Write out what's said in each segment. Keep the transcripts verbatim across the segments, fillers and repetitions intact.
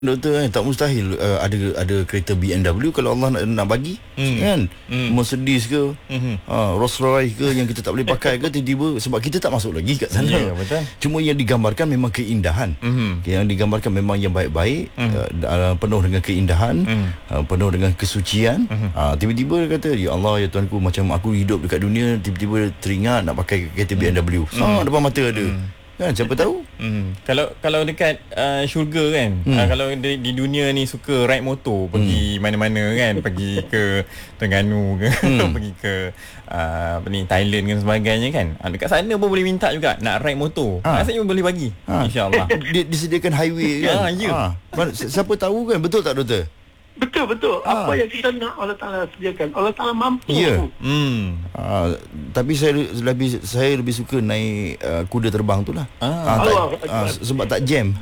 Doktor kan, tak mustahil uh, ada ada kereta B M W kalau Allah nak, nak bagi, hmm. kan, hmm. Mercedes ke, hmm. uh, Rolls Royce ke yang kita tak boleh pakai ke, tiba-tiba sebab kita tak masuk lagi kat sana. Ya, betul. Cuma yang digambarkan memang keindahan, hmm. yang digambarkan memang yang baik-baik, hmm. uh, penuh dengan keindahan, hmm. uh, penuh dengan kesucian. hmm. uh, Tiba-tiba dia kata, ya Allah, ya Tuanku, macam aku hidup dekat dunia, tiba-tiba teringat nak pakai kereta B M W. hmm. ah, Depan mata ada, hmm. kan, siapa tahu. Hmm. Kalau kalau dekat uh, syurga kan, hmm. uh, kalau di, di dunia ni suka ride motor, pergi hmm. mana-mana kan, pergi ke Terengganu ke, hmm. pergi ke uh, apa ni, Thailand dan sebagainya kan. Uh, dekat sana pun boleh minta juga nak ride motor. Ha. Rasanya boleh bagi. Ha. InsyaAllah. Disediakan highway kan. Ha, ya. Ha. Siapa tahu kan, betul tak doktor? Betul, betul. Ha. Apa yang kita nak Allah Ta'ala sediakan. Allah Ta'ala mampu. Ya. Hmm. Ha, tapi saya lebih saya lebih suka naik uh, kuda terbang tu lah. Ha. Ha, tak, ha, sebab tak jam.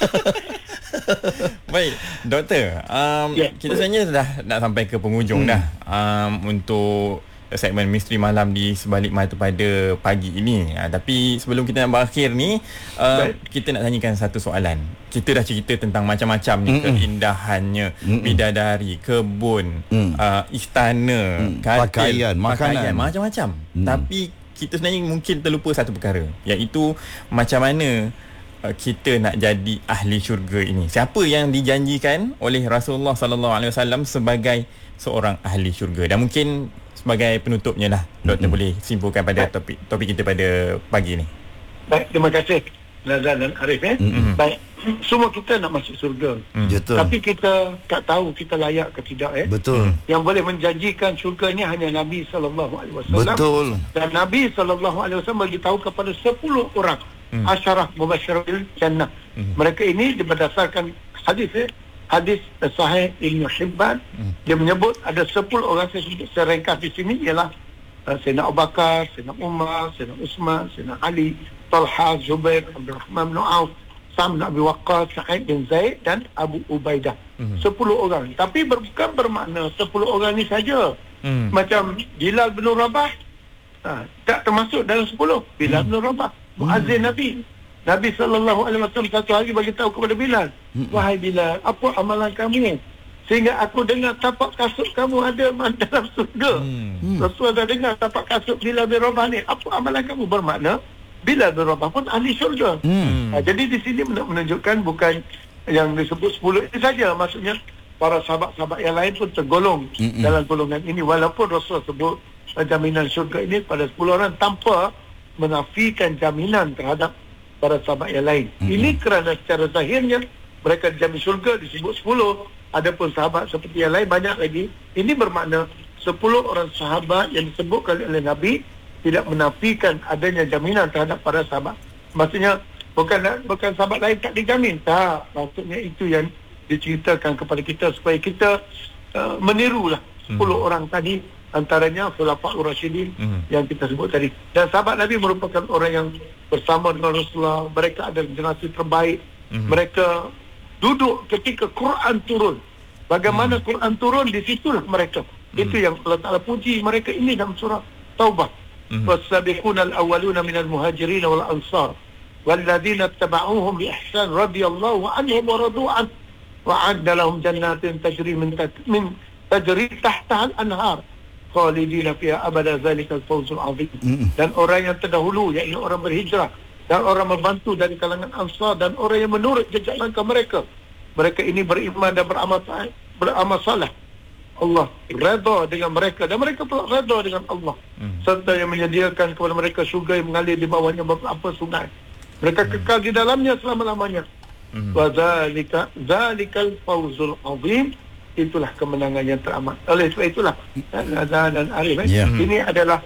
Baik, doktor. Um, yeah. Kita sebenarnya dah nak sampai ke penghujung hmm. dah. Um, untuk segmen Misteri Malam di Sebalik Mata pada pagi ini. Ha, tapi sebelum kita nak berakhir ni, uh, kita nak tanyakan satu soalan. Kita dah cerita tentang macam-macam ni, mm-mm. keindahannya, mm-mm. bidadari, kebun, mm. uh, istana, mm. katil, pakaian, makanan, pakaian, macam-macam. Mm. Tapi kita sebenarnya mungkin terlupa satu perkara, iaitu macam mana uh, kita nak jadi ahli syurga ini. Siapa yang dijanjikan oleh Rasulullah sallallahu alaihi wasallam sebagai seorang ahli syurga? Dan mungkin sebagai penutupnya lah, doktor, mm-hmm. boleh simpulkan pada topik topik kita pada pagi ni. Baik, terima kasih Nazan dan Arif. eh. Mm-hmm. Baik, semua kita nak masuk surga. Mm. Tapi kita tak tahu kita layak ke tidak. eh. Betul. Yang boleh menjanjikan syurga ni hanya Nabi sallallahu alaihi wasallam. Betul. Dan Nabi sallallahu alaihi wasallam beritahu kepada sepuluh orang mm. asyarah mubasyirin jannah. Mm. Mereka ini berdasarkan hadis eh. Hadis sahih Ibn Hibban, hmm. dia menyebut ada sepuluh orang, saya, saya ringkas di sini, ialah uh, Sayyidina Abu Bakar, Sayyidina Umar, Sayyidina Uthman, Sayyidina Ali, Talha, Zubair, Abdul Rahman bin Auf, Sa'd bin Abi Waqqas, Sa'id bin Zaid dan Abu Ubaidah. Hmm. Sepuluh orang. Tapi bukan bermakna sepuluh orang ni saja. Hmm. Macam Bilal bin Rabah, ha, tak termasuk dalam sepuluh. Bilal hmm. bin Rabah, muazzin hmm. Nabi. Nabi sallallahu alaihi wasallam satu hari bagi tahu kepada Bilal, wahai Bilal, apa amalan kamu sehingga aku dengar tapak kasut kamu ada dalam surga. Hmm. Rasulullah dengar tapak kasut Bilal bin Rabah ni, apa amalan kamu? Bermakna Bilal bin Rabah pun ahli syurga. Hmm. Ha, jadi di sini menunjukkan bukan yang disebut sepuluh itu saja, maksudnya para sahabat-sahabat yang lain pun tergolong hmm. dalam golongan ini, walaupun Rasulullah sebut jaminan syurga ini pada sepuluh orang tanpa menafikan jaminan terhadap para sahabat yang lain. Mm-hmm. Ini kerana secara zahirnya mereka dijamin syurga disebut sepuluh. Adapun sahabat seperti yang lain banyak lagi. Ini bermakna sepuluh orang sahabat yang disebutkan oleh Nabi tidak menafikan adanya jaminan terhadap para sahabat. Maksudnya bukan bukan sahabat lain tak dijamin. Tak. Maksudnya itu yang diceritakan kepada kita supaya kita uh, menirulah sepuluh mm-hmm. orang tadi, antaranya Khulafaur Rasyidin mm. yang kita sebut tadi. Dan sahabat Nabi merupakan orang yang bersama dengan Rasulullah. Mereka adalah generasi terbaik. Mm. Mereka duduk ketika Quran turun. Bagaimana mm. Quran turun, di situlah mereka. Mm. Itu yang Allah Ta'ala puji mereka ini dalam surah Taubah. Was-sabiquna al-awwaluna minal muhajirin wal ansar walladzina ittaba'uuhum bi ihsan radhiyallahu anhum wa radu an wa'adda lahum jannatin tajri min min tajri tahtaha al-anhar khalidina fiha abada zalikal fawzul azim. Mm. Dan orang yang terdahulu, iaitu orang berhijrah dan orang membantu dari kalangan Ansar dan orang yang menurut jejak langkah mereka, mereka ini beriman dan beramal beramal saleh, Allah redha dengan mereka dan mereka pula redha dengan Allah. Mm. Serta yang menyediakan kepada mereka syurga yang mengalir di bawahnya beberapa sungai, mereka mm. kekal di dalamnya selama-lamanya. Mm. Wa zalika zalikal fawzul azim. Itulah kemenangan yang teramat. Oleh sebab itulah Nazan dan Arif, eh, yeah. ini adalah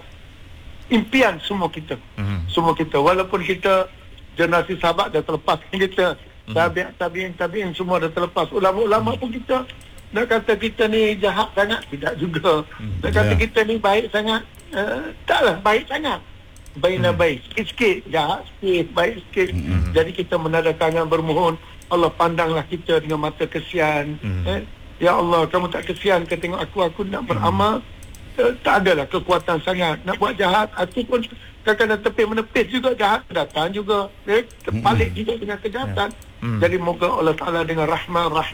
impian semua kita. Mm-hmm. Semua kita, walaupun kita generasi sahabat dah terlepas, kita mm-hmm. tabi'in tabi'in tabi'in semua dah terlepas. Ulama-ulama pun kita nak kata kita ni jahat sangat, tidak juga. Mm-hmm. Nak kata yeah. kita ni baik sangat, uh, taklah baik sangat. Baina mm-hmm. baik, sikit-sikit, jahat sikit, baik sikit. Mm-hmm. Jadi kita menada tangan bermohon, Allah pandanglah kita dengan mata kesian. Mm-hmm. eh, Ya Allah, kamu tak kesian ke tengok aku, aku nak beramal, uh, tak adalah kekuatan sangat. Nak buat jahat, aku pun kadang-kadang tepis menepis juga jahat, datang juga, eh, terbalik juga dengan kejahatan. Jadi moga Allah Taala dengan rahman rahim